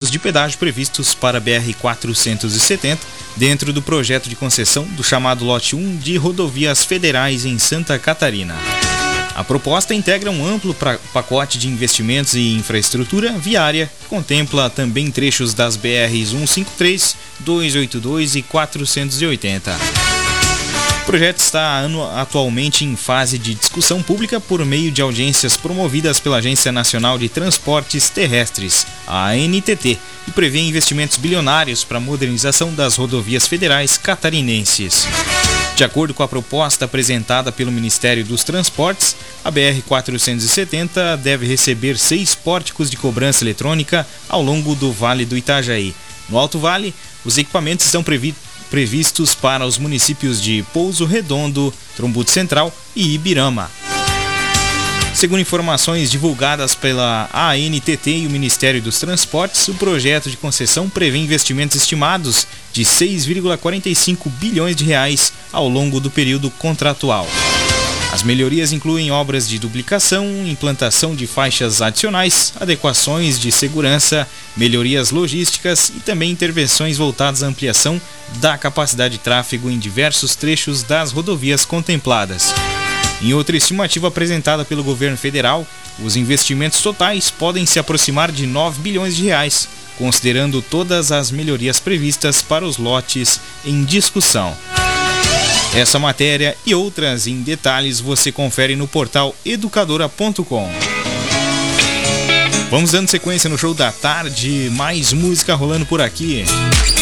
de pedágio previstos para a BR-470 dentro do projeto de concessão do chamado Lote 1 de rodovias federais em Santa Catarina. A proposta integra um amplo pacote de investimentos e infraestrutura viária, contempla também trechos das BRs 153, 282 e 480. O projeto está atualmente em fase de discussão pública por meio de audiências promovidas pela Agência Nacional de Transportes Terrestres, a ANTT, e prevê investimentos bilionários para a modernização das rodovias federais catarinenses. De acordo com a proposta apresentada pelo Ministério dos Transportes, a BR-470 deve receber 6 pórticos de cobrança eletrônica ao longo do Vale do Itajaí. No Alto Vale, os equipamentos estão previstos para os municípios de Pouso Redondo, Trombudo Central e Ibirama. Segundo informações divulgadas pela ANTT e o Ministério dos Transportes, o projeto de concessão prevê investimentos estimados de 6,45 bilhões de reais ao longo do período contratual. As melhorias incluem obras de duplicação, implantação de faixas adicionais, adequações de segurança, melhorias logísticas e também intervenções voltadas à ampliação da capacidade de tráfego em diversos trechos das rodovias contempladas. Em outra estimativa apresentada pelo governo federal, os investimentos totais podem se aproximar de 9 bilhões de reais, considerando todas as melhorias previstas para os lotes em discussão. Essa matéria e outras em detalhes você confere no portal educadora.com. Vamos dando sequência no show da tarde, mais música rolando por aqui.